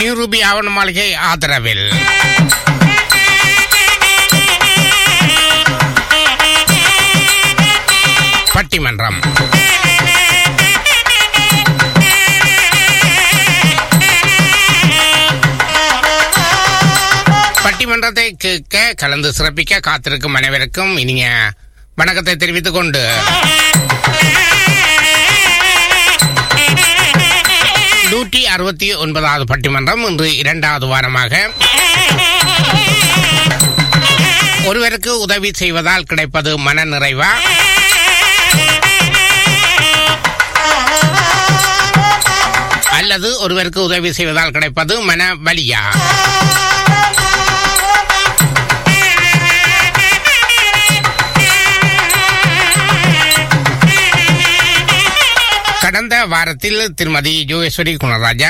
New Ruby ஆவண மாளிகை ஆதரவில் பட்டிமன்றம். பட்டிமன்றத்தை கேட்க கலந்து சிறப்பிக்க காத்திருக்கும் அனைவருக்கும் இனிய வணக்கத்தை தெரிவித்துக் கொண்டு 169வது பட்டிமன்றம் இன்று 2வது வாரமாக ஒருவருக்கு உதவி செய்வதால் கிடைப்பது மன நிறைவா அல்லது ஒருவருக்கு உதவி செய்வதால் கிடைப்பது மன வலியா? கடந்த வாரத்தில் திருமதி ஜோகேஸ்வரி குணராஜா,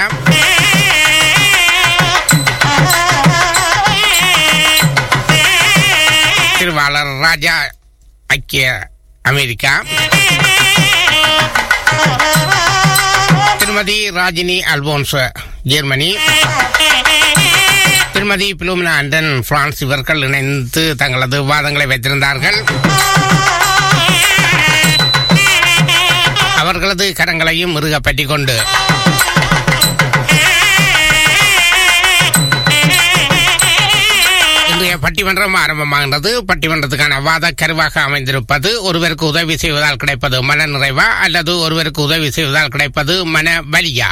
திருவாளர் ராஜா ஐக்கிய அமெரிக்கா, திருமதி ராஜினி அல்போன்ஸ் ஜெர்மனி, திருமதி பிலோமினா அண்டன் பிரான்ஸ் இவர்கள் இணைந்து தங்களது வாதங்களை வைத்திருந்தார்கள். அவர்களது கரங்களையும் முருக பற்றி கொண்டு இன்றைய பட்டிமன்றம் ஆரம்பமாகின்றது. பட்டிமன்றத்துக்கான வாத கருவாக அமைந்திருப்பது ஒருவருக்கு உதவி செய்வதால் கிடைப்பது மன நிறைவா அல்லது ஒருவருக்கு உதவி செய்வதால் கிடைப்பது மன வலியா?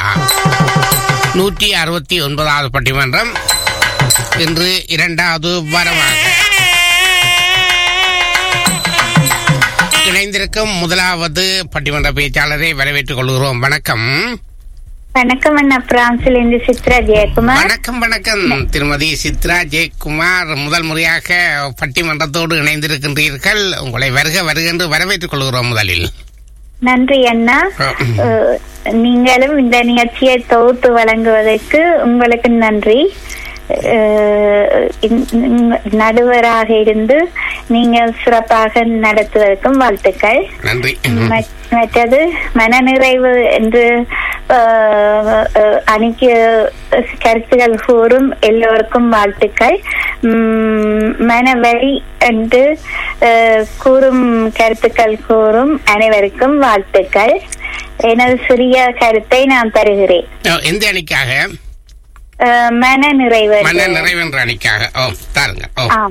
169வது பட்டிமன்றம் இன்று 2வது வாரமாக இணைந்திருக்கும் முதலாவது பட்டிமன்ற பேச்சாளரை வரவேற்றுக் கொள்கிறோம். வணக்கம். வணக்கம் அண்ணா, பிரான்சில் இருந்து சித்ரா ஜெயக்குமார். வணக்கம் வணக்கம் திருமதி சித்ரா ஜெயக்குமார், முதல் முறையாக பட்டிமன்றத்தோடு இணைந்திருக்கின்றீர்கள். உங்களை வருக வருக என்று வரவேற்றுக் கொள்கிறோம். முதலில் நன்றி அண்ணா. நீங்களும் இந்த நிகழ்ச்சியை தொகுத்து வழங்குவதற்கு உங்களுக்கு நன்றி. நடுவராக இருந்து நீங்கள் சிறப்பாக நடத்துவதற்கும் வாழ்த்துக்கள். நன்றி. மற்றது மனநிறைவு என்று அணிக்கு கருத்துக்கள் கூறும் எல்லோருக்கும் வாழ்த்துக்கள். மனவழி என்று கூறும் கருத்துக்கள் கூறும் அனைவருக்கும் வாழ்த்துக்கள். எனது சிறிய கருத்தை நான் தருகிறேன். எந்த அணிக்காக? மன நிறைவு என்ற அணிக்காக. தாருங்க.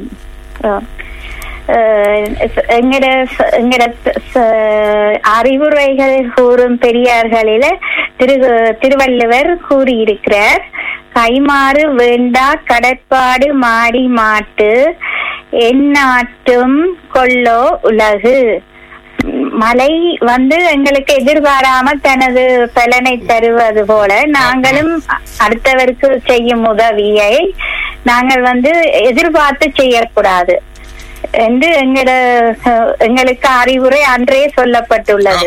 எங்கட அறிவுரைகள் கூறும் பெரியார்களில திருவள்ளுவர் கூறியிருக்கிறார், கைமாறு வேண்டா கடற்பாடு மாடி மாட்டு எந்நாட்டும் கொள்ளோ உலகு. மழை எங்களுக்கு எதிர்பாராம தனது பலனை தருவது போல நாங்களும் அடுத்தவருக்கு செய்யும் உதவியை நாங்கள் எதிர்பார்த்து செய்யக்கூடாது என்று எங்களுக்கு அறிவுரை அன்றே சொல்லப்பட்டுள்ளது.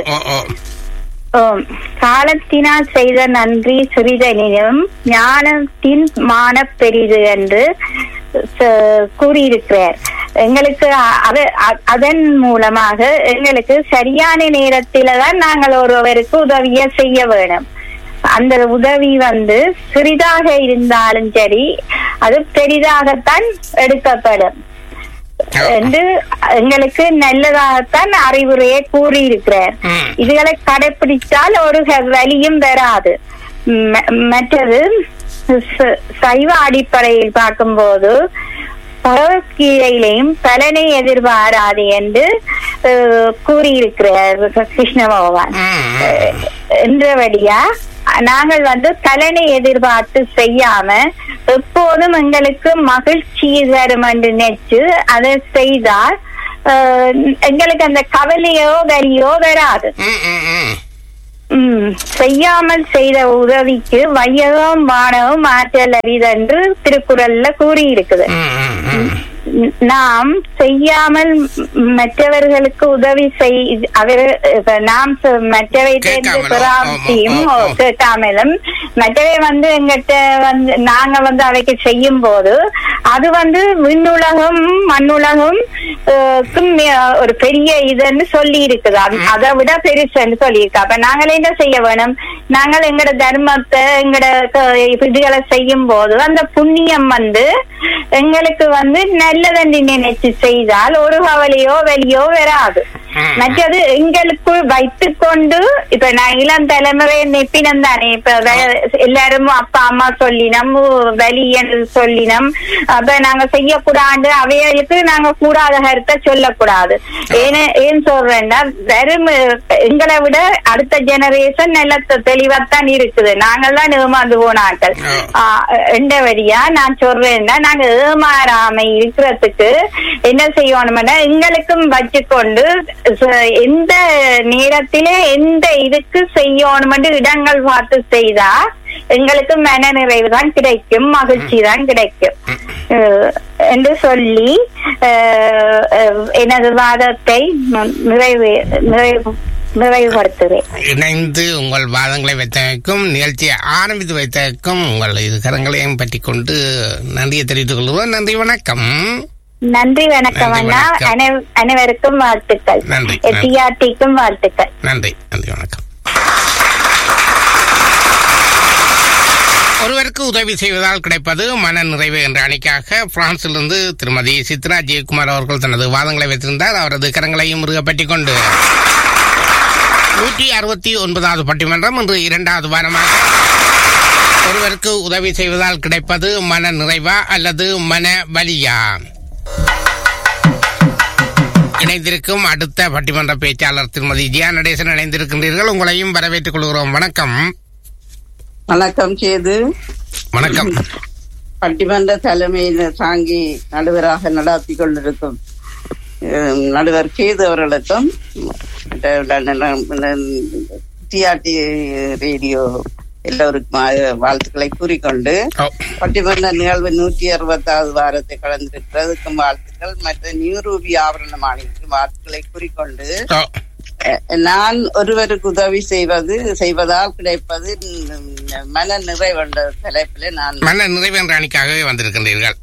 காலத்தினால் செய்த நன்றி சிறிதனிலும் ஞானத்தின் மான பெரிது என்று கூறியிருக்கிறார். எங்களுக்கு அதன் மூலமாக எங்களுக்கு சரியான நேரத்தில தான் நாங்கள் ஒருவருக்கு உதவியை செய்ய வேணும். அந்த உதவி சிறிதாக இருந்தாலும் சரி அது பெரிதாகத்தான் எடுக்கப்படும் என்று எங்களுக்கு நல்லதாகத்தான் அறிவுரையை கூறியிருக்கிறார். இதுகளை கடைபிடித்தால் ஒரு வலியும் வராது. மற்றது சைவ அடிப்படையில் பார்க்கும்போது பகவத்கீதையிலையும் பலனை எதிர்பாராது என்று கூறியிருக்கிறார் கிருஷ்ண பகவான். என்றபடியா நாங்கள் பலனை எதிர்பார்த்து செய்யாம எப்போதும் எங்களுக்கு மகிழ்ச்சி தரும் என்று நினைச்சு அதை செய்தால் எங்களுக்கு அந்த கவலையோ வலியோ வராது. செய்யாமல் செய்த உதவிக்கு வையகம் வானகம் ஆற்றல் அரிதென்று திருக்குறள்ல கூறியிருக்குது. நாம் செய்யாமல் மற்றவர்களுக்கு உதவி நாம் மற்றவை கேட்காமலும் மற்றவை எங்கிட்ட நாங்க அவைக்கு செய்யும் போது அது விண்ணுலகம் மண்ணுலகம் ஒரு பெரிய இதுன்னு சொல்லி இருக்குது. அதை விட பெருசுன்னு சொல்லியிருக்கு. அப்ப நாங்களே என்ன செய்ய வேணும்? நாங்கள் எங்கட தர்மத்தை எங்கட இதுகளை செய்யும் போது அந்த புண்ணியம் எங்களுக்கு நல்லதென்று நினைச்சு செய்தால் ஒரு கவலையோ வெளியோ வராது. மற்றது எங்களுக்குள் வைத்துக் கொண்டு இப்ப நான் இளம் தலைமுறையை நெப்பினம் தானே. இப்ப எல்லாரும் அப்பா அம்மா சொல்லினோம், வலி என்று சொல்லினோம். அப்ப நாங்க செய்யக்கூடாது, அவைகளுக்கு நாங்க கூடாத கருத்தை சொல்லக்கூடாது. ஏன் சொல்றேன்னா, வெறும் எங்களை விட அடுத்த ஜெனரேஷன் நல்ல தெளிவாத்தான் இருக்குது. நாங்கள்தான் ஏமாந்து போனாக்கள். எந்த வழியா நான் சொல்றேன்னா, நாங்க ஏமாறாம இருக்கிறதுக்கு என்ன செய்யணும்னா, எங்களுக்கும் வச்சுக்கொண்டு எந்த நேரத்திலே எந்த இதுக்கு செய்யணும் இடங்கள் பார்த்து செய்தா எங்களுக்கு மன நிறைவு தான் கிடைக்கும், மகிழ்ச்சி தான் கிடைக்கும் என்று சொல்லி எனது வாதத்தை நிறைவுபடுத்துவேன். இணைந்து உங்கள் வாதங்களை வைத்தமைக்கும் நிகழ்ச்சியை ஆரம்பித்து வைத்தமைக்கும் உங்கள் இது கரங்களையும் பற்றி கொண்டு நன்றியை தெரிவித்துக் கொள்வோம். நன்றி, வணக்கம். நன்றி, வணக்கம் அண்ணா. அனைவருக்கும் வாழ்த்துக்கள். டிஆர்டிக்கும் வாழ்த்துக்கள். நன்றி, நன்றி, வணக்கம். ஒருவருக்கு உதவி செய்வதால் கிடைப்பது மன நிறைவு என்ற அணிக்காக பிரான்சிலிருந்து திருமதி சித்ரா ஜெயக்குமார் அவர்கள் தனது வாதங்களை வைத்திருந்தார். அவரது கரங்களையும் முருகப்பற்றி கொண்டு 169வது பட்டிமன்றம் இன்று 2வது வாரமாக ஒருவருக்கு உதவி செய்வதால் கிடைப்பது மன நிறைவா அல்லது மன வலியா? இணைந்திருக்கும் அடுத்த பட்டிமன்ற பேச்சாளர் திருமதி ஜியா நடேசன் இணைந்திருக்கின்றீர்கள். உங்களையும் வரவேற்றுக் கொள்கிறோம். வணக்கம். வணக்கம் சேது. வணக்கம். பட்டிமன்ற தலைமையில் தாங்கி நடுவராக நடாத்தி கொண்டிருக்கும் நடுவர் சேது அவர்களுக்கும் டிஆர்டி ரேடியோ எல்லோருக்கும் வாழ்த்துக்களை கூறிக்கொண்டு பட்டிமன்ற நிகழ்வு 160வது வாரத்தை கலந்திருக்கிறதுக்கும் வாழ்த்துக்கள். மற்ற நியூரூபி ஆவரணமானிக்கு வாழ்த்துக்களை கூறிக்கொண்டு, நான் ஒருவருக்கு உதவி செய்வதால் கிடைப்பது மன நிறைவு என்ற தலைப்பிலே நான் மன நிறைவு என்ற அணிக்காகவே வந்திருக்கின்றீர்கள்.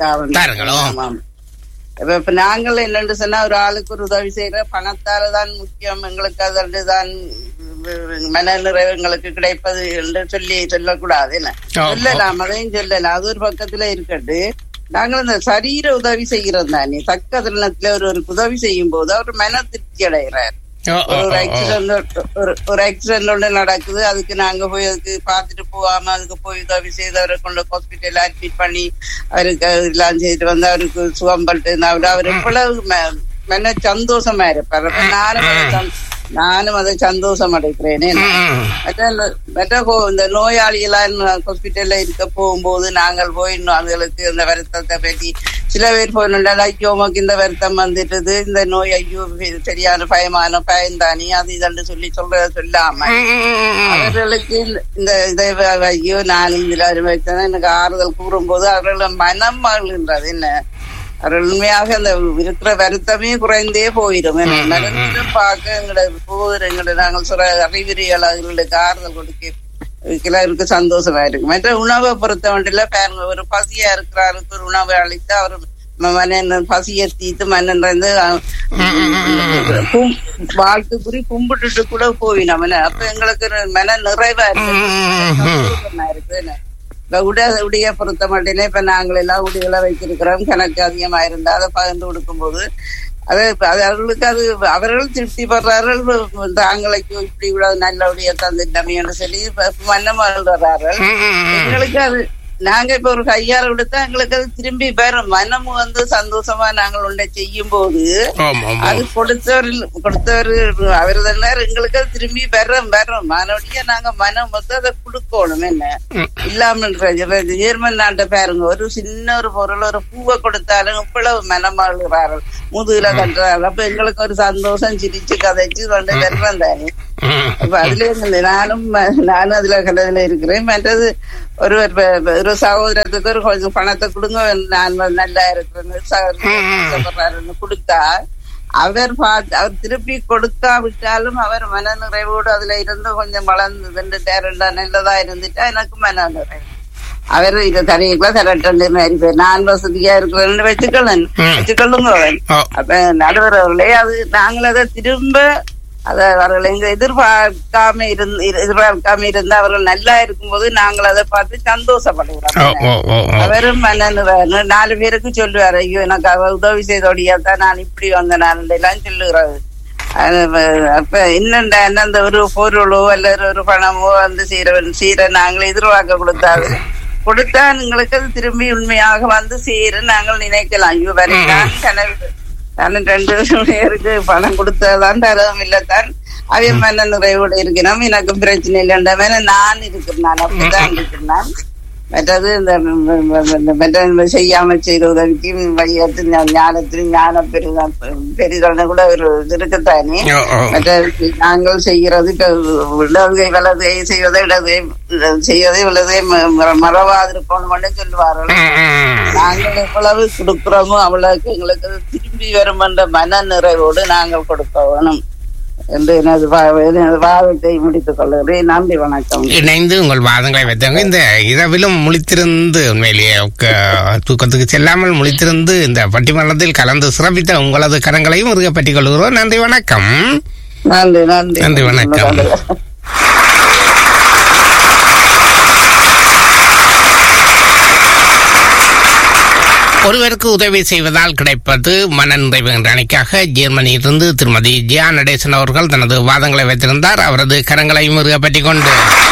இப்ப நாங்கள் என்னென்று சொன்னா, ஒரு ஆளுக்கு ஒரு உதவி செய்யற பணத்தாலதான் முக்கியம், எங்களுக்கு அதுதான் மன நிறைவு எங்களுக்கு கிடைப்பது என்று சொல்லக்கூடாது. என்ன சொல்லலாம், அதையும் சொல்லலாம். அது ஒரு பக்கத்துல இருக்கட்டு. நாங்கள் இந்த சரீர உதவி செய்கிறோம் தானே, தக்க தருணத்துல ஒருவருக்கு உதவி செய்யும் போது அவர் மன திருப்தி அடைகிறார். ஒரு ஆக்சிடென்ட் ஒன்று நடக்குது, அதுக்கு நாங்க போய் அதுக்கு பாத்துட்டு போகாம அதுக்கு போய் உதவி செய்து அவரை கொண்டு ஹாஸ்பிட்டல் அட்மிட் பண்ணி அவருக்கு எல்லாம் செய்துட்டு வந்து அவருக்கு சுகம் பட்டு அவர் எவ்வளவு மன சந்தோஷமா இருப்பார். நானும் அதை சந்தோஷம் அடைக்கிறேன். இந்த நோயாளிகளாம் ஹாஸ்பிட்டல்ல இருக்க போகும்போது நாங்கள் போய் அதுகளுக்கு இந்த வருத்தத்தை பற்றி சில பேர் போனா, ஐயோ உமக்கு இந்த வருத்தம் வந்துட்டுது, இந்த நோய் ஐயோ சரியான பயந்தானி அது இதன்று சொல்லாம அவர்களுக்கு இந்த இதை ஐயோ நான் இதுல அனுபவித்தேன் எனக்கு ஆறுதல் கூறும் போது அவர்கள் மனம் மகிழ்கின்றது. என்ன அவர்கள் உண்மையாக அந்த இருக்கிற வருத்தமே குறைந்தே போயிடும். பார்க்க எங்களோட நாங்கள் சொல்ற அறிவுரைகள் அவர்களுக்கு ஆறுதல் கொடுக்க கிளருக்கு சந்தோஷமா இருக்கு. மற்ற உணவை பொறுத்த மட்டும் பாருங்க, ஒரு பசியா இருக்கிறாருக்கு ஒரு உணவை அளித்து அவர் மன்னன் பசியை தீத்து மன்னன் வாழ்த்து குறி கும்பிட்டுட்டு கூட போவினோம். அப்ப எங்களுக்கு மன நிறைவா இருக்கு. உடைய பொறுத்த மட்டும் இப்ப நாங்கள் எல்லாம் உடைகளை வைத்திருக்கிறோம், கணக்கு அதிகமா இருந்தா அதை பகிர்ந்து கொடுக்கும் போது அவர்களுக்கு அவர்கள் திருப்தி படுறார்கள். தாங்களுக்கு இப்படி இவ்வளவு நல்ல உடைய தந்துட்டமைன்னு சொல்லி மன்னமாக வர்றார்கள். எங்களுக்கு அது நாங்க இப்ப ஒரு கையால கொடுத்தா எங்களுக்கு அது திரும்பி வரும். மனம் சந்தோஷமா நாங்கள் ஒன்றை செய்யும் போது அது கொடுத்தவர் அவர் எங்களுக்கு அது திரும்பி வரும். மறுபடியா நாங்க மனம் அதை கொடுக்கணும். என்ன இல்லாமல் ஜெர்மன் நாட்டை பாருங்க, ஒரு சின்ன ஒரு பொருள் ஒரு பூவை கொடுத்தாலும் இவ்வளவு மனமாளுகிறார்கள், முதுகுல கட்டுறார்கள். அப்ப எங்களுக்கு ஒரு சந்தோஷம் சிரிச்சு கதைச்சு கொண்டு தருவேன் தானே. அப்ப அதுல நானும் அதுல கண்டதுல இருக்கிறேன். மற்றது ஒரு சகோதரத்துக்கு ஒரு கொஞ்சம் பணத்தை கொடுங்க, நான் நல்லா இருக்கிறேன்னு கொடுத்தா அவர் திருப்பி கொடுக்காவிட்டாலும் அவர் மன நிறைவோடு அதுல இருந்து கொஞ்சம் வளர்ந்து நல்லதா இருந்துட்டா எனக்கு மன நிறைவு. அவர் இதை தரையுக்குள்ள தரட்டு நான் வசதியா இருக்கிறேன்னு வச்சுக்கொள்ளுங்க. அப்ப நடுவர் அவர்களே, அது நாங்கள் அதை திரும்ப அதை அவர்கள் எங்க எதிர்பார்க்காம இருந்தா அவர்கள் நல்லா இருக்கும்போது நாங்கள் அதை பார்த்து சந்தோஷப்படுகிறோம். அவரும் 4 பேருக்கு சொல்லுவாரு, ஐயோ எனக்கு அவ உதவி செய்தோடியாத்தான் நான் இப்படி வந்த நான் எல்லாம் சொல்லுகிறாரு. அப்ப என்னண்டா அந்த ஒரு பொருளோ அல்லது ஒரு பணமோ வந்து சீர நாங்கள் எதிர்பார்க்க கொடுத்தா எங்களுக்கு அது திரும்பி உண்மையாக வந்து சீர நாங்கள் நினைக்கலாம். ஐயோ வரைதான் கனவு நான் 2 பேருக்கு பணம் கொடுத்ததான் தரவும் இல்லத்தான் அவைய மன நிறைவோடு இருக்கிறோம். எனக்கும் பிரச்சனை இல்லைன்ற மேல நான் இருக்கிறேன், அப்படிதான் இருக்கிறேன். மற்றது இந்த செய்யாம செய்த உதவிக்கு வையத்து ஞானத்திலும் ஞான பெரிதொன்னு கூட ஒரு இருக்குத்தானே. மற்ற நாங்கள் செய்கிறது இப்ப இடதுகை வலதுகை செய்வதை செய்வதை வலதை மறவாதிருக்கணும்னு சொல்லுவார்கள். நாங்கள் எவ்வளவு கொடுக்கிறோமோ அவ்வளவுக்கு எங்களுக்கு திரும்பி வரும் என்ற மன நிறைவோடு நாங்கள் கொடுக்க வேணும் என்று எனது வாதத்தை முடித்துக் கொள்கிறேன். நன்றி, வணக்கம். இணைந்து உங்கள் வாதங்களை வைத்தவங்க இந்த இரவிலும் முழித்திருந்து உண்மையிலேயே தூக்கத்துக்கு செல்லாமல் முழித்திருந்து இந்த பட்டிமன்றத்தில் கலந்து சிறப்பித்த உங்களது கரங்களையும் உருகப்பற்றிக் கொள்கிறோம். நன்றி, வணக்கம். நன்றி, நன்றி, நன்றி, வணக்கம். ஒருவருக்கு உதவி செய்வதால் கிடைப்பது மன நிறைவு என்ற அணிக்காக ஜெர்மனியிலிருந்து திருமதி ஜியா நடேசன் அவர்கள் தனது வாதங்களை வைத்திருந்தார். அவரது கரங்களையும் உருகப்பற்றிக் கொண்டு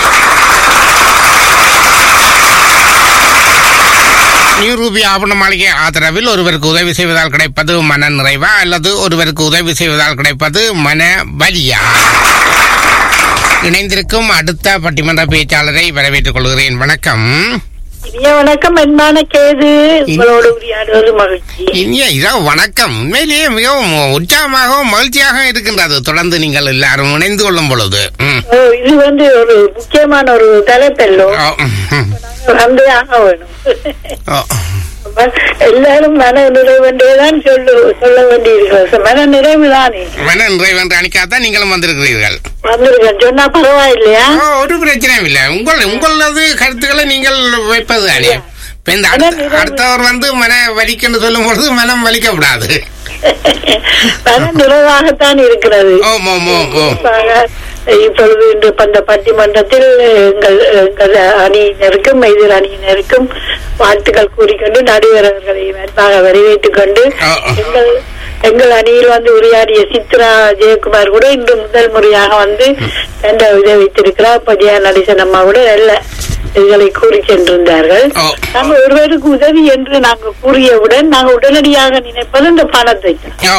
நியூ ரூபி ஆவண மாளிகை ஆதரவில் ஒருவருக்கு உதவி செய்வதால் கிடைப்பது மன நிறைவா அல்லது ஒருவருக்கு உதவி செய்வதால் கிடைப்பது மன வலியா? இணைந்திருக்கும் அடுத்த பட்டிமன்ற பேச்சாளரை வரவேற்றுக் கொள்கிறேன். வணக்கம். வணக்கம். அன்பான கேது, உங்களோடு உரையாடுவது மகிழ்ச்சி. இனிய இரவு வணக்கம். உண்மையிலேயே மிகவும் உற்சாகமாகவும் மகிழ்ச்சியாக இருக்கின்றது தொடர்ந்து நீங்கள் எல்லாரும் இணைந்து கொள்ளும் பொழுது. இது ஒரு முக்கியமான ஒரு தலைப்பெல்லோ வந்து ஆக வேணும். எல்லாரும் மன நிறைவென்றேதான் சொல்ல வேண்டியிருக்கிறது. மன நிறைவு தானே. மன நிறைவு என்று அணிக்காதான் நீங்களும் வந்திருக்கிறீர்கள். சொன்னா பரவாயில்லையா? ஒரு பிரச்சனையும் இல்லை. உங்களது கருத்துக்களை நீங்கள் வைப்பது தானே. அடுத்தவர் வந்து மன வலிக்கன்னு சொல்லும் பொழுது மனம் வலிக்கப்படாது. மன நிறைவாகத்தான் இருக்கிறது. இப்பொழுது இன்று அந்த பட்டிமன்றத்தில் எங்கள் அணியினருக்கும் எதிர் அணியினருக்கும் வாழ்த்துக்கள் கூறிக்கொண்டு நடுவரவர்களை அன்பாக வரவேற்றுக் கொண்டு எங்கள் அணியில் வந்து உரையாடிய சித்ரா ஜெயக்குமார் கூட இன்று முதல் முறையாக வந்து என்ற உதவித்திருக்கிறார். இப்ப ஜெயா நடேசன் அம்மா கூட நல்ல இதுகளை கூறி சென்றிருந்தார்கள். நாங்கள் ஒருவருக்கு உதவி என்று நாங்கள் கூறியவுடன் நாங்கள் உடனடியாக நினைப்பது இந்த பணத்தை.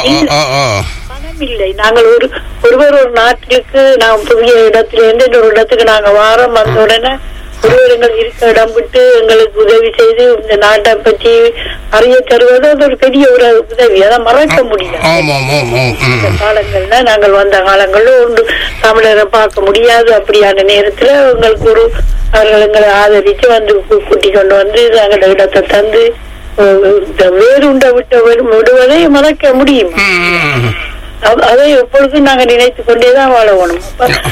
பணம் இல்லை. நாங்கள் ஒருவர் ஒரு நாட்டிற்கு நாம் புதிய இடத்திலிருந்து இன்னொரு இடத்துக்கு நாங்க வாரம் வந்த உடனே ஒருவர் எங்கள் இருக்க இடம் விட்டு எங்களுக்கு உதவி செய்து இந்த நாட்டை பற்றி அறிய தருவது அது ஒரு பெரிய ஒரு உதவி. அதை மறக்க முடியாது. இந்த காலங்கள்ல நாங்கள் வந்த காலங்கள்ல ஒன்று தமிழரை பார்க்க முடியாது. அப்படியான நேரத்துல எங்களுக்கு அவர்கள் எங்களை ஆதரிச்சு வந்து கூட்டி கொண்டு வந்து எங்களோட இடத்தை தந்து வேறுண்ட விடுவதை மறக்க முடியும். அதை எப்பொழுதும் நாங்கள் நினைத்துக் கொண்டேதான் வாழணும்.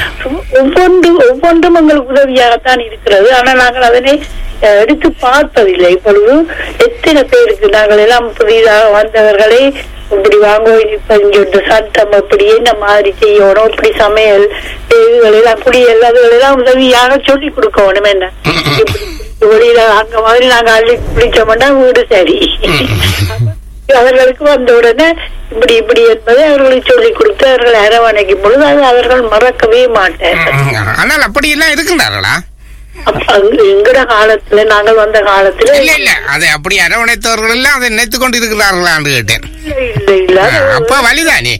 ஒவ்வொன்றும் எங்களுக்கு உதவியாகத்தான் இருக்கிறது. ஆனால் நாங்கள் அதனை எடுத்து பார்ப்பதில்லை. இப்பொழுது எத்தனை பேருக்கு நாங்கள் எல்லாம் புதிதாக வந்தவர்களை இப்படி வாங்க சட்டம் எப்படி என்ன மாதிரி செய்யணும், இப்படி சமையல் எல்லாம் குடியல் அதுகளெல்லாம் உதவியாக சொல்லி கொடுக்கணும். என்ன வெளியில அங்க மாதிரி நாங்க அள்ளி பிடிச்சோம்னா வீடு சரி. அவர்களுக்கு வந்த உடனே இப்படி இப்படி என்பதை அவர்களுக்கு சொல்லிக் கொடுத்து அவர்கள் அரவணைக்கும் பொழுது அது அவர்கள் மறக்கவே மாட்டார்கள். ஆனால் அப்படி எல்லாம் இருக்குறாங்களா? எங்கட காலத்துல நாங்கள் வந்த காலத்துல இல்ல அதை அப்படி அரவணைத்தவர்கள் எல்லாம் அதை நினைத்துக் கொண்டு இருக்கிறார்களா என்று கேட்டேன். இல்ல அப்ப வலிதானே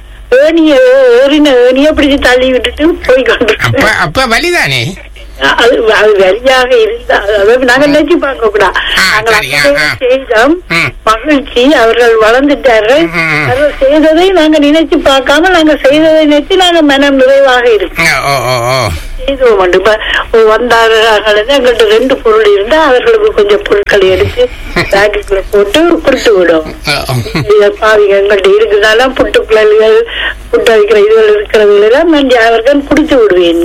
ஏறின பிடிச்சு தள்ளி விட்டுட்டு போய் கொண்டு அப்ப வலிதானே. அது வழியாக இருந்தா நாங்க நினைச்சு பார்க்க கூடாது. நாங்கள் செய்தோம் மகிழ்ச்சி. அவர்கள் வளர்ந்துட்டார்கள். அவர்கள் செய்ததை நாங்க நினைச்சு பார்க்காம நாங்க செய்ததை நினைச்சு நாங்க மனம் நிறைவாக இருக்கோம். செய்தோம். இப்ப வந்தார்கள் எங்கள்கிட்ட 2 பொருள் இருந்தா அவர்களுக்கு கொஞ்சம் பொருட்களை எடுத்து பேக்குக்குள்ள போட்டு கொடுத்து விடும். பாவிங்க எங்கள்கிட்ட இருக்குதால புட்டு பிள்ளைகள் புட்டு வைக்கிற இதுகள் இருக்கிறதுல எல்லாம் அவர்கள் குடித்து விடுவேன்.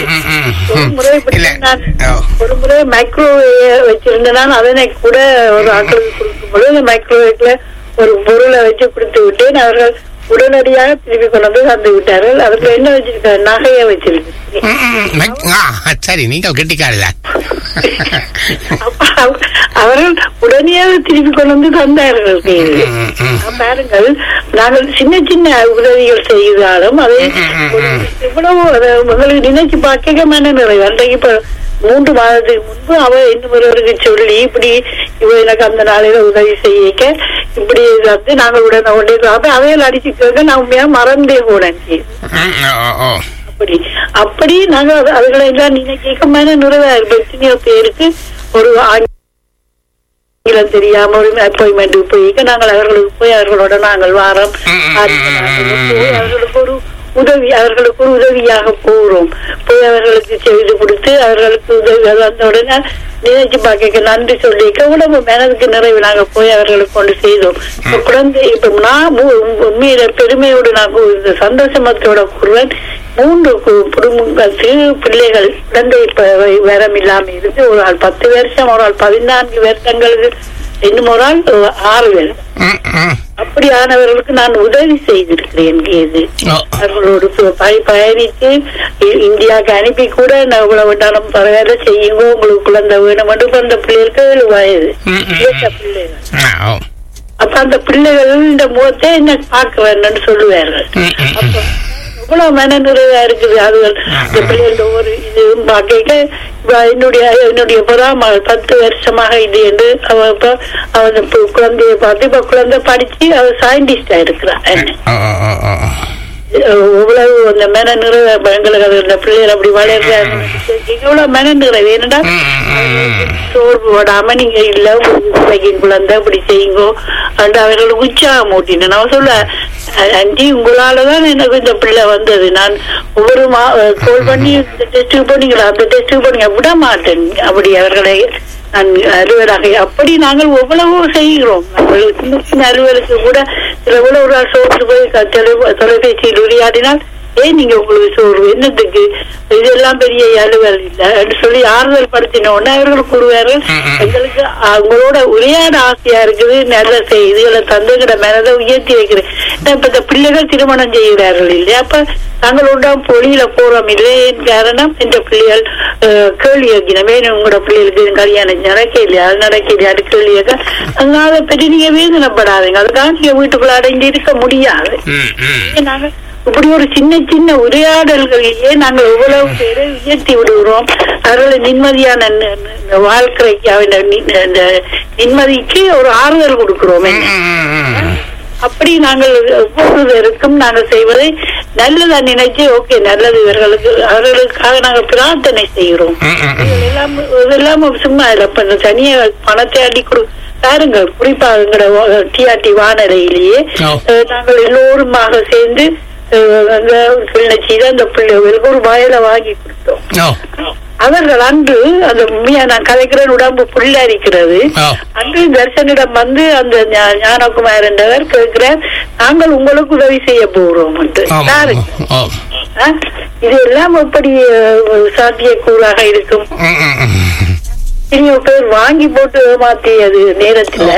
ஒரு முறை மைக்ரோவேவ் வச்சிருந்தேன். அதனை கூட ஒரு ஆட்களுக்கு கொடுக்கும்போது மைக்ரோவேவ்ல ஒரு பொருளை வச்சு கொடுத்து விட்டேன். அவர்கள் உடனடியாக திருப்பி கொண்டு வந்து தந்து விட்டார்கள். அதுக்கு என்ன வச்சிருக்காரு, நகைய வச்சிருக்கேன். சரி, நீங்கள் கெட்டிக்காரதான். அவர்கள் உடனடியாக திருப்பி கொண்டு வந்து தந்தார்கள். பாருங்கள், நாங்கள் சின்ன சின்ன உதவிகள் செய்தாலும் அதை இவ்வளவு உங்களுக்கு நினைச்சு பார்க்க மன நிறைவு. அன்றைக்கு இப்ப 3 மாதத்துக்கு முன்பு அவ இன்னும் ஒருவருக்கு சொல்லி இப்படி இவ எனக்கு அந்த நாளையில உதவி செய்ய இப்படி வந்து நாங்கள் உடனே அவையில் அடிச்சு கேட்க நான் உண்மையா மறந்தே போனேன். அப்படி நாங்க அதுகளை எல்லாம் நீங்க கேட்கமான நிறைவா இருப்போம். எத்தனையோ பேருக்கு ஒரு ஆங்கிலம் தெரியாம ஒரு அப்பாயின்மெண்ட் போய் நாங்கள் அவர்களுக்கு போய் அவர்களோட நாங்கள் வாரம் அவர்களுக்கு ஒரு உதவி, அவர்களுக்கு ஒரு உதவியாக போறோம். போய் அவர்களுக்கு செய்து கொடுத்து அவர்களுக்கு உதவி வந்த உடனே நினைச்சு பார்க்க நன்றி சொல்லிக்க உடம்பு மனதுக்கு நிறைவு நாங்க போய் அவர்களுக்கு கொண்டு செய்தோம். குழந்தை இப்ப நான் உண்மையில பெருமையோடு நான் சந்தோஷமத்தோட கூறுவேன். 3 குடும்பத்து பிள்ளைகள் குழந்தை வரம் இல்லாம இருந்து ஒரு ஆள் 10 வருஷம், ஒரு ஆள் 14 வருஷங்களுக்கு, இன்னும் ஒரு ஆள் 6 வருஷம். அப்படியானவர்களுக்கு நான் உதவி செய்திருக்கிறேன். அவர்களோடு பயணித்து இந்தியாவுக்கு அனுப்பி கூட நான் இவ்வளவு வேண்டாம் பரவாயில்ல செய்யுங்க, உங்களுக்கு குழந்தை வேணும் என்று அந்த பிள்ளைகளுக்கு 7 வயது பிள்ளைகள். அப்ப அந்த பிள்ளைகள் இந்த முகத்தை என்ன பார்க்க வேண்டும்னு சொல்லுவார்கள். அப்ப இவ்வளவு மன நிறைவா இருக்குது. அதுகள் இந்த பிள்ளைகளோட ஒரு இது பார்க்க என்னுடைய பொறாமல் 10 வருஷமாக இது என்று அவன் குழந்தைய பார்த்து இப்ப குழந்தை படிச்சு அவ சயின்டிஸ்டா இருக்கிறான். இவ்வளவு அந்த மன நிறைவு எங்களுக்கு அது இந்த பிள்ளைகள் அப்படி வளர்றாங்க. இவ்வளவு மன நிறைவு என்னடா சோர்வு விடாம நீங்க இல்ல குழந்தை அப்படி செய்யுங்கோ அண்டு அவர்களுக்கு உற்சாகம் ஊட்டினேன். நான் சொல்ல அண்டி உங்களாலதான் எனக்கு இந்த பிள்ளை வந்தது. நான் ஒவ்வொரு கோல் பண்ணி டெஸ்ட் பண்ணீங்களா அந்த டெஸ்ட் பண்ணீங்க விட மாட்டேன். அப்படி அவர்களை நான் அலுவலாக அப்படி நாங்கள் எவ்வளவோ செய்கிறோம். சின்ன சின்ன அலுவலுக்கு கூட சில கூட ஒரு நாள் சோர்ந்து போய் தொலைபேசியில் உரையாடினால் நீங்க உங்களுக்கு சோர்வு என்னத்துக்கு, இதெல்லாம் பெரிய அலுவல் இல்ல சொல்லி ஆறுதல் படுத்தினோன்னு அவர்கள் கூறுவார்கள். எங்களுக்கு அவங்களோட உரையாட ஆசையா இருக்குது, நல்ல இதுகளை தந்துங்கிற மேலதை உயர்த்தி வைக்கிறேன். இப்ப இந்த பிள்ளைகள் திருமணம் செய்கிறார்கள் இல்லையா, அப்ப தங்களோட பொழியில போறோம் இல்லை. என் காரணம் இந்த பிள்ளைகள் கேள்வி வைக்கணும், வேணும் உங்களோட பிள்ளைகளுக்கு கல்யாணம் நடக்க இல்லையா, அது நடக்க இல்லையா, அது கேள்வி வைக்க. அதனால பற்றி நீங்க வேதனைப்படாதீங்க, அதுக்காக நீங்க வீட்டுக்குள்ள அடைஞ்சு இருக்க முடியாது. நாங்க இப்படி ஒரு சின்ன சின்ன உரையாடல்களிலேயே நாங்கள் எவ்வளவு பேரை உயர்த்தி விடுகிறோம். அவர்களை நிம்மதியான வாழ்க்கைக்கு அந்த நிம்மதிக்கு ஒரு ஆறுதல் கொடுக்கிறோம். அப்படி நாங்கள் ஒவ்வொருவருக்கும் நாங்கள் செய்வதை நல்லதா நினைச்சு ஓகே நல்லது இவர்களுக்கு அவர்களுக்காக நாங்கள் பிரார்த்தனை செய்கிறோம். இதெல்லாம் சும்மா இல்ல தனியா பணத்தை அடி பாருங்கள். குறிப்பா எங்களோட டிஆர்டி வானரையிலேயே நாங்கள் எல்லோருமாக சேர்ந்து அந்த பிள்ளைகளுக்கு ஒரு வயலை வாங்கி கொடுத்தோம். அவர்கள் அன்று அந்த நான் கதைக்கிறேன் உடம்பு புல்லரிக்கிறது. அன்று தர்சனிடம் வந்து அந்த ஞானகுமார் என்றவர் கேட்கிறார், நாங்கள் உங்களுக்கு உதவி செய்ய போகிறோம் என்று. இது எல்லாம் எப்படி சாத்தியக்கூறாக இருக்கும்? பேர் வாங்கி போட்டு ஏமாத்தியது நேரத்துல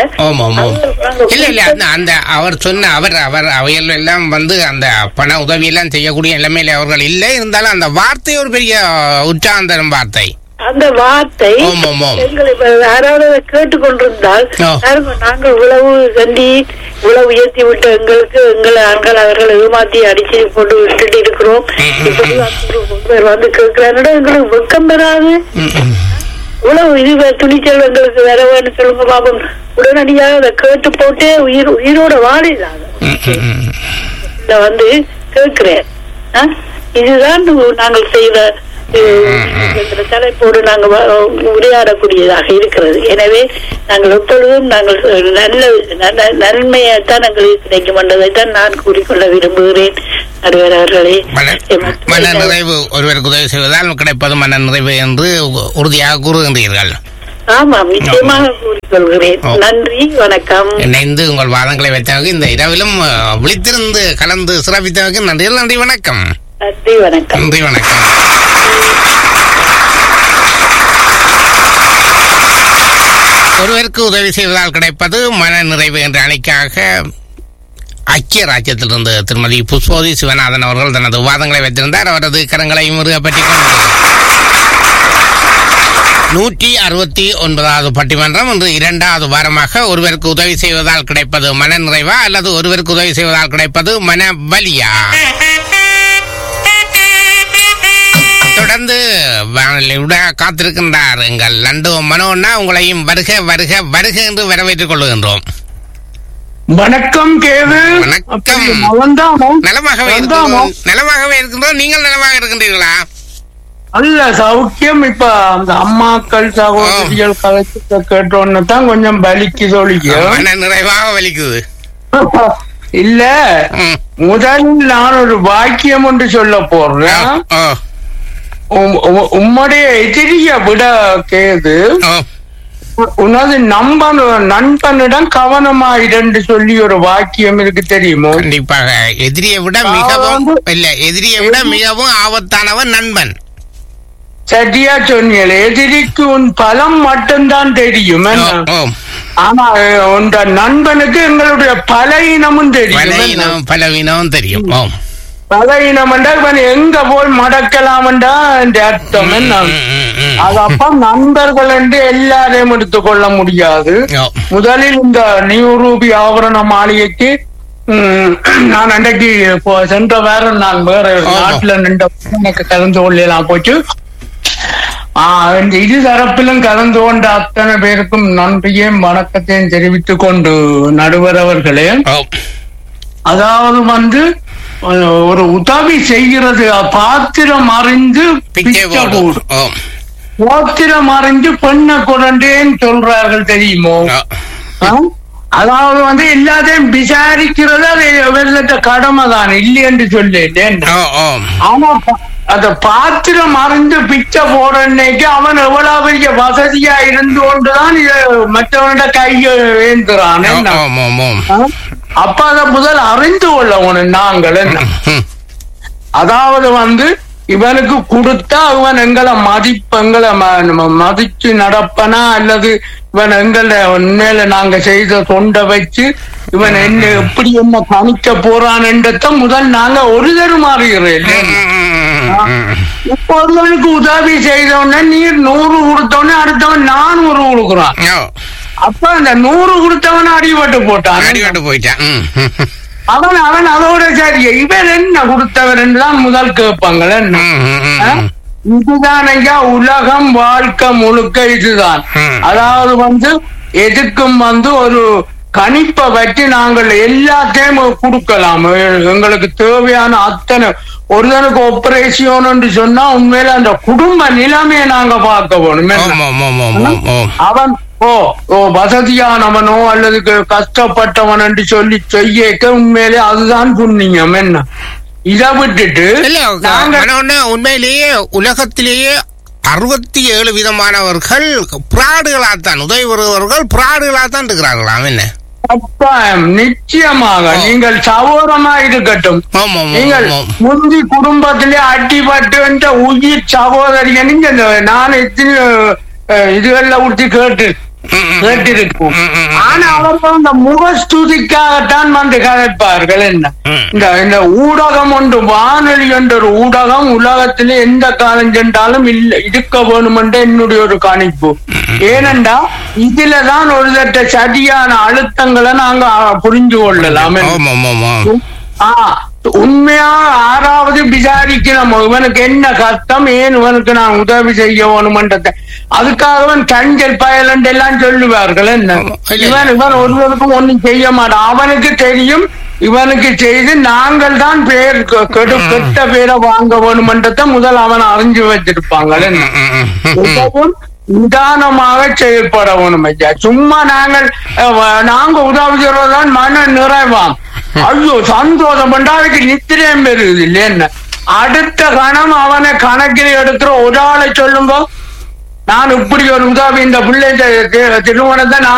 அந்த அவர் சொன்ன அவர் அவையெல்லாம் எல்லாம் வந்து அந்த பண உதவி எல்லாம் செய்யக்கூடிய நிலைமையில அவர்கள் இல்லை. இருந்தாலும் அந்த வார்த்தை ஒரு பெரிய உற்சாகந்தரும் வார்த்தை. அந்த வார்த்தை எங்களை யாராவது கேட்டுக்கொண்டிருந்தால் நாங்கள் உழவு கண்டி உழவு உயர்த்தி விட்டு எங்களுக்கு எங்களை அவர்கள் ஏமாத்தி அடிச்சு போட்டு விட்டுட்டு இருக்கிறோம். வந்து கேட்கிறாங்க, எங்களுக்கு வெக்கம் பெறாது. இவ்வளவு இது துணிச்சல் எங்களுக்கு வேற வேணும் சொல்லுங்க பாபம். உடனடியாக அதை கேட்டு போட்டு உயிரோட வாழிடாங்க வந்து கேட்கிறேன். இதுதான் நாங்கள் செய்த தலைப்போடு நாங்கள் உரையாடக்கூடியதாக இருக்கிறது. எனவே நாங்கள் எப்பொழுதும் நாங்கள் நன்மையைத்தான் எங்களுக்கு கிடைக்கும் என்றதைத்தான் நான் கூறிக்கொள்ள விரும்புகிறேன். நடுவர் அவர்களே, மன நிறைவு ஒருவருக்கு உதவி செய்வதால் கிடைப்பது மன நிறைவு என்று உறுதியாக கூறுகின்றீர்கள். ஆமாம், நிச்சயமாக கூறிக்கொள்கிறேன். நன்றி, வணக்கம். இணைந்து உங்கள் வாதங்களை வைத்தவங்க இந்த இரவிலும் விழித்திருந்து கலந்து சிறப்பித்தவங்க நன்றி. நன்றி, வணக்கம். நன்றி, வணக்கம். நன்றி, வணக்கம். ஒருவருக்கு உதவி செய்வதால் கிடைப்பது மன நிறைவு என்ற அணிக்காக ஐக்கிய ராஜ்யத்திலிருந்து திருமதி புஷ்போதி சிவநாதன் அவர்கள் தனது வாதங்களை வைத்திருந்தார். அவரது கரங்களை முருகப்பட்டி கொண்டு 169வது பட்டிமன்றம் இன்று 2வது வாரமாக ஒருவருக்கு உதவி செய்வதால் கிடைப்பது மன நிறைவா அல்லது ஒருவருக்கு உதவி செய்வதால் கிடைப்பது மன வலியா? தொடர்ந்து காத்திருக்கின்றார் எங்கள் லண்டோ மனோன்னா. உங்களையும் வருக வருக வருக என்று வரவேற்றுக் கொள்ளுகின்றோம். வணக்கம் கேது. வணக்கம். நலமாகவே இருக்கின்றோம். நீங்கள் நலமாக இருக்கின்றீர்களா? அல்ல, சௌக்கியம். இப்ப அந்த அம்மாக்கள் சகோதரிகள் கலைச்சு கேட்டோன்னு தான் கொஞ்சம் வலிக்குது. ஒழிக்க நிறைவாக வலிக்குது இல்ல. முதலில் நான் ஒரு வாக்கியம் ஒன்று சொல்ல போறேன். உம்முடைய எதிரிய விட கேது உனது நண்பனிடம் கவனமாயிரண்டு சொல்லி ஒரு வாக்கியம் இருக்கு, தெரியுமோ? கண்டிப்பாக. எதிரியை விட மிகவும் ஆபத்தானவன் நண்பன். சரியா சொன்னீங்க. எதிரிக்கு உன் பலம் மட்டும்தான் தெரியும், ஆனா உன் நண்பனுக்கு எங்களுடைய பலவீனமும் தெரியும். பலவீனமும் தெரியும். பலவீனம் என்றால் எங்க போய் மடக்கலாம்டா என்ற அர்த்தம். என்ன அது அப்ப நண்பர்கள் என்று எல்லாரையும் எடுத்துக்கொள்ள முடியாது. முதலில் இந்த நியூ ரூபி ஆபரண மாளிகைக்கு நான் அன்றைக்கு சென்ற வாரம் நான் வேற நாட்டுல நின்ற எனக்கு கலந்து கொள்ளலாம் போச்சு. இரு தரப்பிலும் கலந்து கொண்ட அத்தனை பேருக்கும் நன்றியையும் வணக்கத்தையும் தெரிவித்துக் கொண்டு நடுவர் அவர்களே, அதாவது ஒரு உதவி செய்கிறது பாத்திரம் அறிந்து பாத்திரம் அறிந்து பெண்ணை குரண்டேன்னு சொல்றார்கள், தெரியுமோ? அதாவது எல்லாத்தையும் விசாரிக்கிறது அது வெள்ளத்த கடமை தான், இல்லை என்று சொல்லிட்டேன். ஆனா அந்த பாத்திரம் அறிந்து பிச்சை போறன்னைக்கு அவன் எவ்வளவு பெரிய வசதியா இருந்து கொண்டுதான் மற்றவனோட கையை ஏந்துறான். அப்ப அத முதல் அறிந்து கொள்ள நாங்கள் என்ன, அதாவது இவனுக்கு கொடுத்தா இவன் எங்களை மதிச்சு நடப்பனா அல்லது இவன் எங்களை உண்மையில நாங்க செய்த தொண்டை வச்சு இவன் எப்படி என்ன கணிக்க போறான் என்றத முதல் நாங்க ஒரு தருமாறுகிறேன். இப்ப ஒருவனுக்கு உதவி செய்தவன நீர் 100 கொடுத்தவன அடுத்தவன் 400 கொடுக்குறான். அப்ப அந்த 100 கொடுத்தவன அடிபட்டு போயிட்டான். அவன் அதோட சரி இவர் என்ன கொடுத்தவர் என்றுதான் முதல் கேட்பாங்க. இதுதான் ஐயா உலகம், வாழ்க்கை முழுக்க இதுதான். அதாவது எதுக்கும் ஒரு கணிப்பை வச்சு நாங்கள் எல்லாத்தையும் கொடுக்கலாம். எங்களுக்கு தேவையான அத்தனை ஒருத்தனுக்கு ஆபரேஷன் என்று சொன்னா உண்மையில அந்த குடும்ப நிலைமையை நாங்க பார்க்க போகணும். அவன் வசதியானவனோ அல்லது கஷ்டப்பட்டவன் என்று சொல்லி செய்ய உண்மையிலே அதுதான் புண்ணியம். என்ன இதை விட்டுட்டு உண்மையிலேயே உலகத்திலேயே 67 விதமானவர்கள் பிராடுகளாத்தான் உதவி வருபவர்கள் பிராடுகளாத்தான் இருக்கிறார்களாம். என்ன நிச்சயமாக நீங்கள் சகோதரமா இருக்கட்டும், நீங்கள் முந்தி குடும்பத்திலே அடிபட்டு என்ற உயிர் சகோதரி நான் எத்தனை இதுகள்ல ஊற்றி கேட்டிருக்கும். ஆனா அவர்கள் இந்த முகஸ்துதிக்காகத்தான் கதைப்பார்கள். என்ன இந்த ஊடகம் ஒன்று, வானொலி என்ற ஒரு ஊடகம் உலகத்திலே எந்த காலம் சென்றாலும் இருக்க வேணும் என்ற என்னுடைய ஒரு கணிப்பு. ஏனென்றா இதுலதான் ஒரு சரியான அழுத்தங்களை நாங்க புரிஞ்சு கொள்ளலாம். உண்மையா ஆறாவது விசாரிக்கணும் இவனுக்கு என்ன கஷ்டம், ஏன் இவனுக்கு நான் உதவி செய்ய வேணுமன்றத. அதுக்காக அவன் கஞ்சல் பயலண்ட் எல்லாம் சொல்லுவார்கள். என்ன இவன் ஒருவருக்கும் ஒன்னும் செய்ய மாட்டான். அவனுக்கு தெரியும் இவனுக்கு செய்து நாங்கள் தான் பேர் கெட்ட பேரை வாங்க வேணுமன்றத முதல் அவன் அறிஞ்சு வச்சிருப்பாங்க. என்ன நிதானமாக செயல்பட வேணும் ஐயா. சும்மா நாங்க உதவி செய்வதுதான் மன நிறைவாம். ஐயோ சந்தோஷம் பண்டாவுக்கு நித்திரையும் பெறுது இல்லைன்னு அடுத்த கணம் அவனை கணக்கில் எடுக்கிற ஒரு ஆளை சொல்லுங்க, நான் இப்படி ஒரு உதவி இந்த பிள்ளை திருமணத்தை நான்